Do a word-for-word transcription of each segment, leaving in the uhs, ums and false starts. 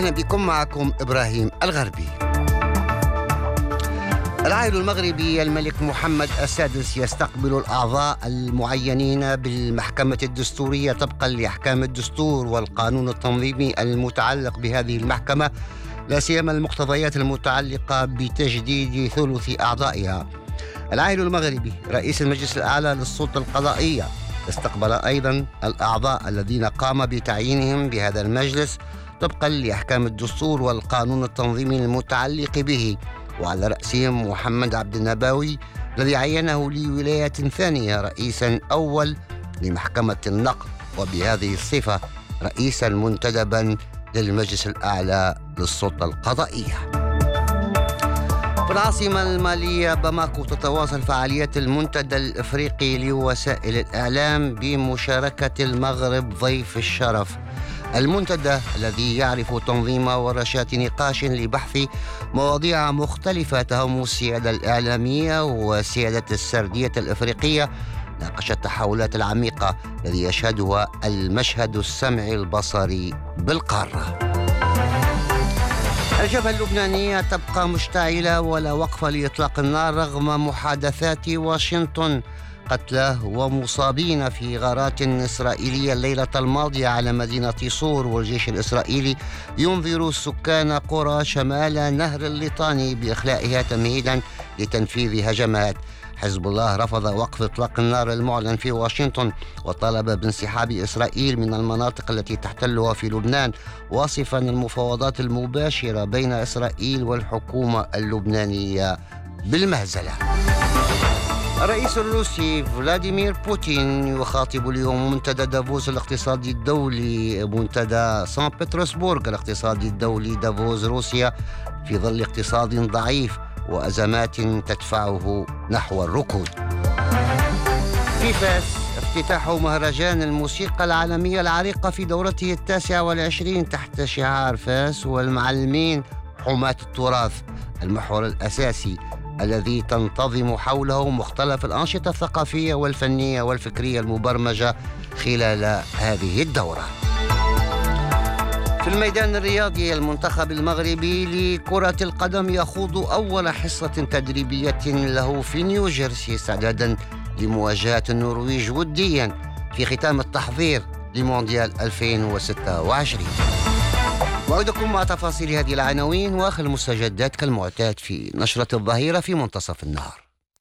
أهلا بكم، معكم إبراهيم الغربي. العائل المغربي الملك محمد السادس يستقبل الأعضاء المعينين بالمحكمة الدستورية طبقا لأحكام الدستور والقانون التنظيمي المتعلق بهذه المحكمة، لا سيما المقتضيات المتعلقة بتجديد ثلث أعضائها. العائل المغربي رئيس المجلس الأعلى للسلطة القضائية استقبل أيضا الأعضاء الذين قام بتعيينهم بهذا المجلس طبقا لأحكام الدستور والقانون التنظيمي المتعلق به، وعلى رأسهم محمد عبد النباوي الذي عينه لولاية ثانية رئيسا أول لمحكمة النقض، وبهذه الصفة رئيسا منتدبا للمجلس الأعلى للسلطة القضائية. في العاصمة المالية باماكو تتواصل فعاليات المنتدى الإفريقي لوسائل الإعلام بمشاركة المغرب ضيف الشرف. المنتدى الذي يعرف تنظيم ورشات نقاش لبحث مواضيع مختلفة تهم السيادة الإعلامية وسيادة السردية الإفريقية، ناقش التحولات العميقة الذي يشهدها المشهد السمعي البصري بالقارة. الجبهة اللبنانية تبقى مشتعلة ولا وقف لإطلاق النار رغم محادثات واشنطن. قتلى ومصابين في غارات إسرائيلية الليلة الماضية على مدينة صور، والجيش الإسرائيلي ينذر سكان قرى شمال نهر الليطاني بإخلائها تمهيدا لتنفيذ هجمات. حزب الله رفض وقف إطلاق النار المعلن في واشنطن وطالب بانسحاب إسرائيل من المناطق التي تحتلها في لبنان، واصفا المفاوضات المباشرة بين إسرائيل والحكومة اللبنانية بالمهزلة. الرئيس الروسي فلاديمير بوتين يخاطب اليوم منتدى دافوس الاقتصادي الدولي، منتدى سان بطرسبورغ الاقتصادي الدولي دافوس روسيا، في ظل اقتصاد ضعيف وأزمات تدفعه نحو الركود. في فاس افتتاح مهرجان الموسيقى العالمية العريقة في دورته التاسعة والعشرين تحت شعار فاس والمعلمين حماة التراث، المحور الأساسي الذي تنتظم حوله مختلف الأنشطة الثقافية والفنية والفكرية المبرمجة خلال هذه الدورة. في الميدان الرياضي المنتخب المغربي لكرة القدم يخوض أول حصة تدريبية له في نيوجيرسي استعدادا لمواجهة النرويج وديا في ختام التحضير لمونديال ألفين وستة وعشرين. موعدكم مع تفاصيل هذه العناوين وآخر المستجدات كالمعتاد في نشرة الظهيرة في منتصف النهار.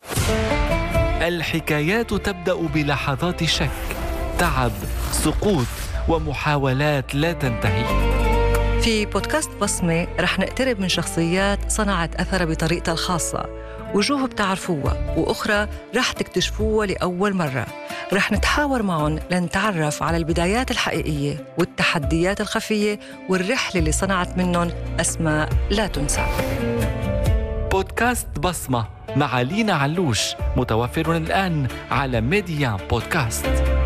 الحكايات تبدأ بلحظات شك، تعب، سقوط ومحاولات لا تنتهي. في بودكاست بصمة رح نقترب من شخصيات صنعت أثر بطريقتها الخاصة، وجوه بتعرفوها وأخرى رح تكتشفوها لأول مرة. رح نتحاور معهم لنتعرف على البدايات الحقيقية والتحديات الخفية والرحلة اللي صنعت منهم أسماء لا تنسى. بودكاست بصمة مع لينا علوش متوفر الآن على ميديا بودكاست.